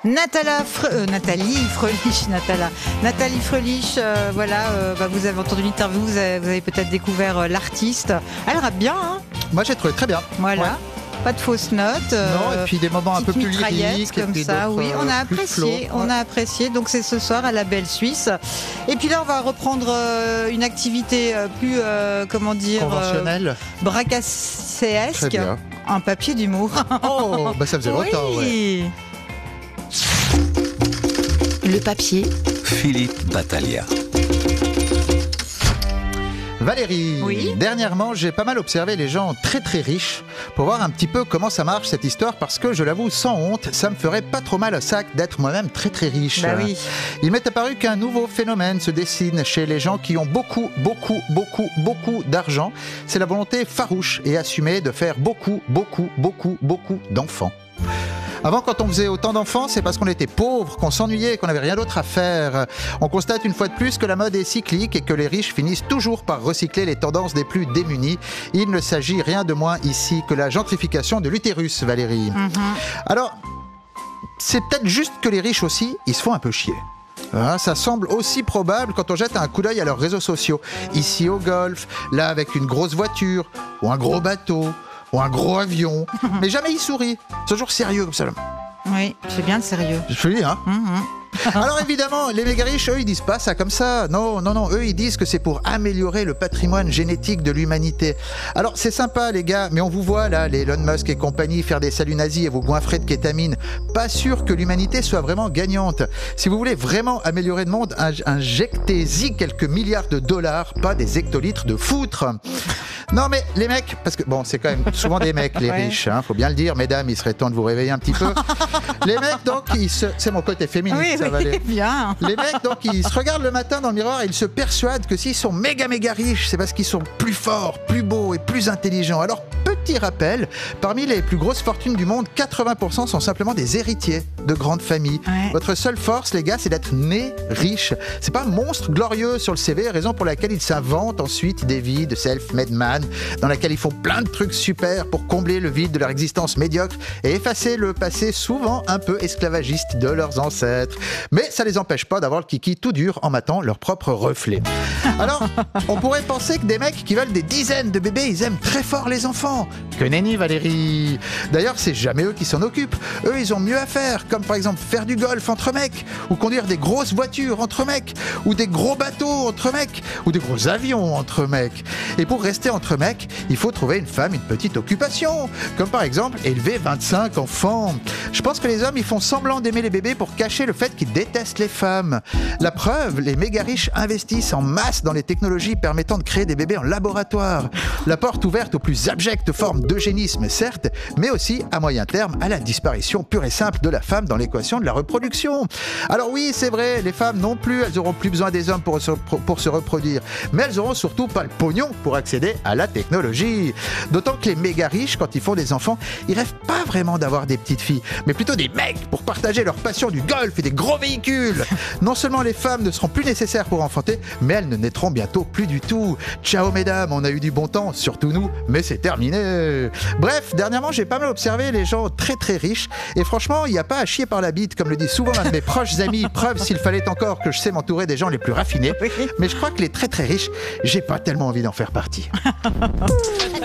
Nathalie Fröhlich, vous avez entendu l'interview, vous avez peut-être découvert l'artiste. Elle rappe bien, hein. Moi j'ai trouvé très bien. Voilà. Ouais. Pas de fausses notes. Non, et puis des moments un peu plus lyriques. Comme ça, oui, on a apprécié. Donc c'est ce soir à la Belle Suisse. Et puis là, on va reprendre une activité plus, conventionnelle. Bracasséesque. Un papier d'humour. Oh, ça faisait longtemps, ouais. Le papier. Philippe Battaglia. Valérie, oui. Dernièrement, j'ai pas mal observé les gens très très riches pour voir un petit peu comment ça marche cette histoire, parce que je l'avoue sans honte, ça me ferait pas trop mal au sac d'être moi-même très très riche. Bah oui. Il m'est apparu qu'un nouveau phénomène se dessine chez les gens qui ont beaucoup d'argent. C'est la volonté farouche et assumée de faire beaucoup d'enfants. Avant, quand on faisait autant d'enfants, c'est parce qu'on était pauvres, qu'on s'ennuyait et qu'on n'avait rien d'autre à faire. On constate une fois de plus que la mode est cyclique et que les riches finissent toujours par recycler les tendances des plus démunis. Il ne s'agit rien de moins ici que la gentrification de l'utérus, Valérie. Alors, c'est peut-être juste que les riches aussi, ils se font un peu chier. Ça semble aussi probable quand on jette un coup d'œil à leurs réseaux sociaux. Ici au golf, là avec une grosse voiture, ou un gros bateau, ou un gros avion, mais jamais il sourit. C'est toujours sérieux comme ça. Oui, c'est bien le sérieux. Je le dis, hein. Alors évidemment, les méga riches, eux, ils disent pas ça comme ça. Non, eux, ils disent que c'est pour améliorer le patrimoine génétique de l'humanité. Alors c'est sympa, les gars, mais on vous voit là, les Elon Musk et compagnie, faire des saluts nazis et vous goinfrer de kétamine. Pas sûr que l'humanité soit vraiment gagnante. Si vous voulez vraiment améliorer le monde, injectez-y quelques milliards de dollars, pas des hectolitres de foutre. Non mais les mecs, parce que bon, c'est quand même souvent des mecs, les riches, hein, faut bien le dire, mesdames, il serait temps de vous réveiller un petit peu. Les mecs, donc, c'est mon côté féministe, oui, ça va aller. Bien. Les mecs, donc, ils se regardent le matin dans le miroir et ils se persuadent que s'ils sont méga riches, c'est parce qu'ils sont plus forts, plus beaux et plus intelligents. Alors, petit rappel, parmi les plus grosses fortunes du monde, 80% sont simplement des héritiers de grandes familles. Ouais. Votre seule force, les gars, c'est d'être né riche. C'est pas un monstre glorieux sur le CV, raison pour laquelle ils s'inventent ensuite des vies de self-made man, dans laquelle ils font plein de trucs super pour combler le vide de leur existence médiocre et effacer le passé souvent un peu esclavagiste de leurs ancêtres. Mais ça les empêche pas d'avoir le kiki tout dur en matant leur propre reflet. Alors, on pourrait penser que des mecs qui veulent des dizaines de bébés, ils aiment très fort les enfants. Que nenni, Valérie. D'ailleurs, c'est jamais eux qui s'en occupent. Eux, ils ont mieux à faire, comme par exemple faire du golf entre mecs, ou conduire des grosses voitures entre mecs, ou des gros bateaux entre mecs, ou des gros avions entre mecs. Et pour rester entre mecs, il faut trouver une femme, une petite occupation, comme par exemple élever 25 enfants. Je pense que les hommes, ils font semblant d'aimer les bébés pour cacher le fait qu'ils détestent les femmes. La preuve, les méga riches investissent en masse dans les technologies permettant de créer des bébés en laboratoire. La porte ouverte aux plus abjectes formes d'eugénisme, certes, mais aussi à moyen terme à la disparition pure et simple de la femme dans l'équation de la reproduction. Alors oui, c'est vrai, les femmes non plus, elles auront plus besoin des hommes pour se reproduire, mais elles auront surtout pas le pognon pour accéder à la technologie. D'autant que les méga riches, quand ils font des enfants, ils rêvent pas vraiment d'avoir des petites filles, mais plutôt des mecs pour partager leur passion du golf et des gros véhicules. Non seulement les femmes ne seront plus nécessaires pour enfanter, mais elles ne naîtront bientôt plus du tout. Ciao mesdames, on a eu du bon temps, surtout nous, mais c'est terminé. Bref, dernièrement, j'ai pas mal observé les gens très très riches, et franchement, il n'y a pas à chier par la bite, comme le dit souvent l'un de mes proches amis, preuve s'il fallait encore que je sais m'entourer des gens les plus raffinés. Mais je crois que les très très riches, j'ai pas tellement envie d'en faire partie.